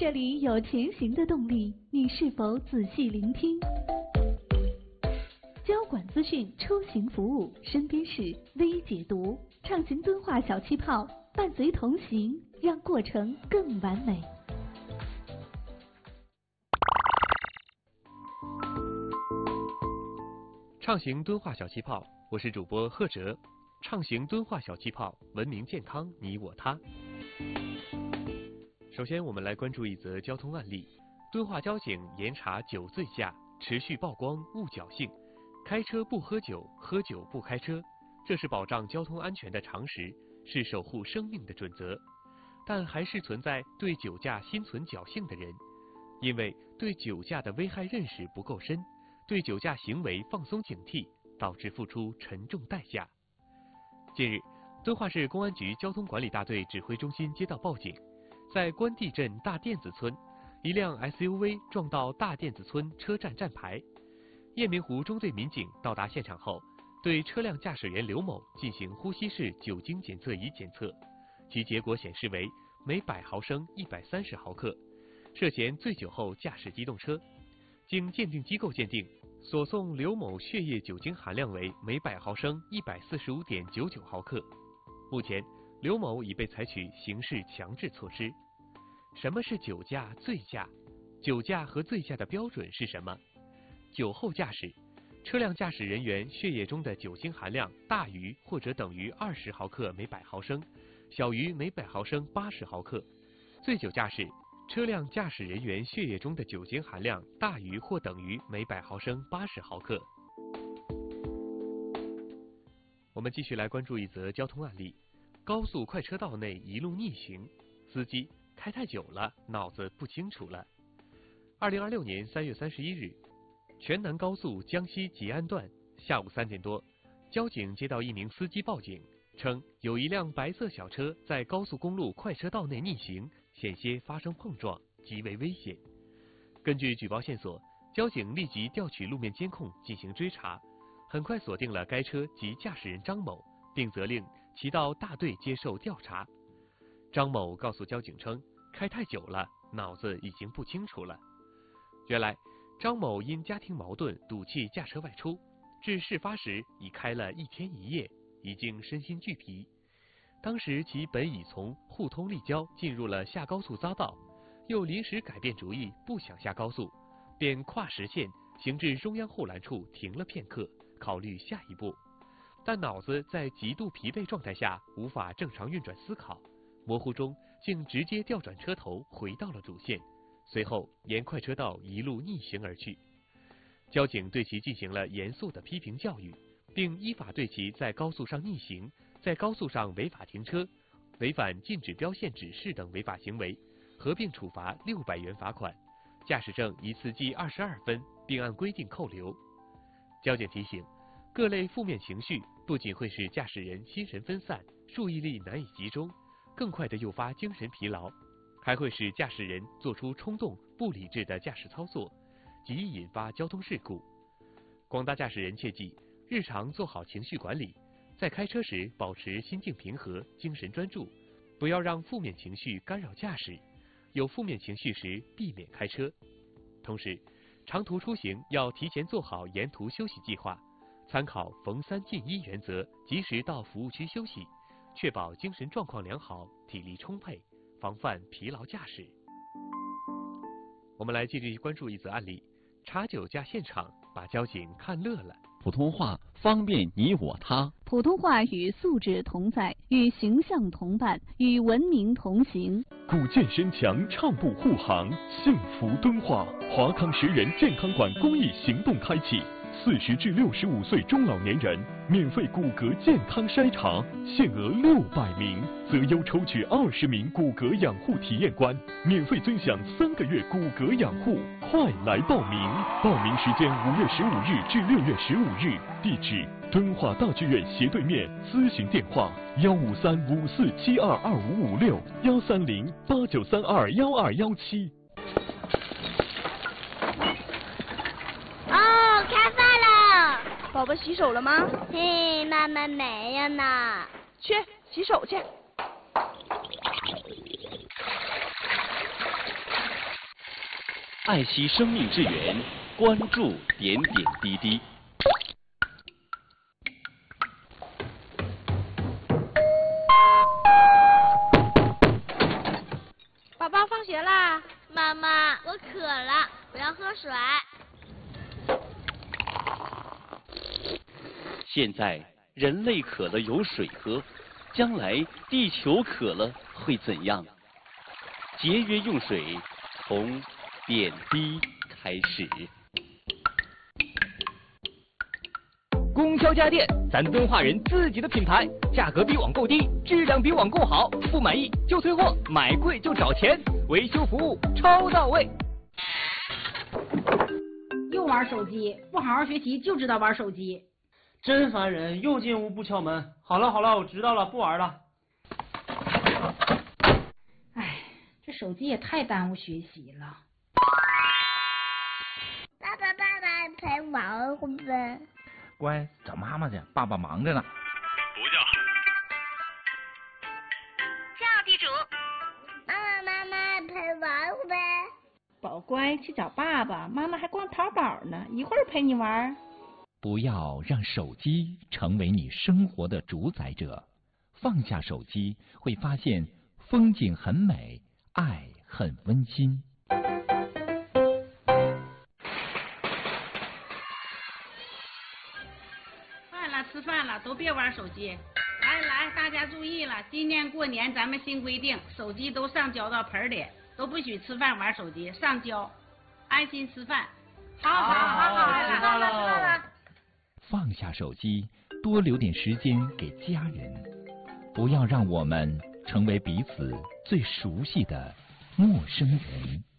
这里有前行的动力，你是否仔细聆听？交管资讯出行服务，身边事微解读，畅行敦化小气泡，伴随同行，让过程更完美。 畅行敦化小气泡，我是主播贺哲。畅行敦化小气泡，文明健康你我他。首先，我们来关注一则交通案例：敦化交警严查酒醉驾，持续曝光误侥幸。开车不喝酒，喝酒不开车，这是保障交通安全的常识，是守护生命的准则。但还是存在对酒驾心存侥幸的人，因为对酒驾的危害认识不够深，对酒驾行为放松警惕，导致付出沉重代价。近日，敦化市公安局交通管理大队指挥中心接到报警，在关帝镇大甸子村，一辆 SUV 撞到大甸子村车站站牌。雁鸣湖中队民警到达现场后，对车辆驾驶员刘某进行呼吸式酒精检测仪检测，其结果显示为每100毫升130毫克，涉嫌醉酒后驾驶机动车。经鉴定机构鉴定，所送刘某血液酒精含量为每100毫升145.99毫克。目前，刘某已被采取刑事强制措施。什么是酒驾、醉驾？酒驾和醉驾的标准是什么？酒后驾驶，车辆驾驶人员血液中的酒精含量大于或者等于20毫克每100毫升，小于每100毫升80毫克。醉酒驾驶，车辆驾驶人员血液中的酒精含量大于或等于每100毫升80毫克。我们继续来关注一则交通案例：高速快车道内一路逆行，司机开太久了，脑子不清楚了。2026年3月31日，全南高速江西吉安段下午3点多，交警接到一名司机报警，称有一辆白色小车在高速公路快车道内逆行，险些发生碰撞，极为危险。根据举报线索，交警立即调取路面监控进行追查，很快锁定了该车及驾驶人张某，并责令其到大队接受调查。张某告诉交警称，开太久了，脑子已经不清楚了。原来张某因家庭矛盾赌气驾车外出，至事发时已开了1天1夜，已经身心俱疲。当时其本已从沪通立交进入了下高速匝道，又临时改变主意不想下高速，便跨实线行至中央护栏处停了片刻，考虑下一步。但脑子在极度疲惫状态下无法正常运转思考，模糊中竟直接调转车头回到了主线，随后沿快车道一路逆行而去。交警对其进行了严肃的批评教育，并依法对其在高速上逆行、在高速上违法停车、违反禁止标线指示等违法行为，合并处罚600元罚款，驾驶证一次记22分，并按规定扣留。交警提醒，各类负面情绪不仅会使驾驶人心神分散、注意力难以集中，更快地诱发精神疲劳，还会使驾驶人做出冲动、不理智的驾驶操作，极易引发交通事故。广大驾驶人切记，日常做好情绪管理，在开车时保持心境平和、精神专注，不要让负面情绪干扰驾驶，有负面情绪时避免开车。同时，长途出行要提前做好沿途休息计划，参考逢3进1原则，及时到服务区休息，确保精神状况良好、体力充沛，防范疲劳驾驶。我们来继续关注一则案例：查酒驾现场把交警看乐了。 普通话方便你我他， 普通话与素质同在，与形象同伴，与文明同行。 古建身强，畅步护航，幸福敦化。华康10人健康馆公益行动开启，40至65岁中老年人免费骨骼健康筛查，限额600名，择优抽取20名骨骼养护体验官，免费尊享3个月骨骼养护，快来报名！报名时间5月15日至6月15日，地址敦化大剧院斜对面，咨询电话15354722556，13089321217。 开饭了， 宝宝洗手了吗？ 嘿，妈妈没有呢。 去洗手去。 爱惜生命之源，关注点点滴滴。 宝宝放学啦。 妈妈，我渴了，我要喝水。 现在人类渴了有水喝，将来地球渴了会怎样？节约用水，从点滴开始。 供销家电，咱敦化人自己的品牌，价格比网购低，质量比网购好，不满意就退货，买贵就找钱，维修服务超到位。 又玩手机，不好好学习就知道玩手机， 真烦人！又进屋不敲门。好了好了，我知道了，不玩了。 哎，这手机也太耽误学习了。 爸爸陪玩会呗。 乖，找妈妈去，爸爸忙着呢。 不叫。叫地主。妈妈陪玩会呗。 宝乖，去找爸爸，妈妈还逛淘宝呢，一会儿陪你玩。 不要让手机成为你生活的主宰者，放下手机，会发现风景很美，爱很温馨。 吃饭了，都别玩手机。来，大家注意了，今年过年咱们新规定，手机都上交到盆里，都不许吃饭玩手机，上交，安心吃饭。好， 知道了。 放下手机，多留点时间给家人，不要让我们成为彼此最熟悉的陌生人。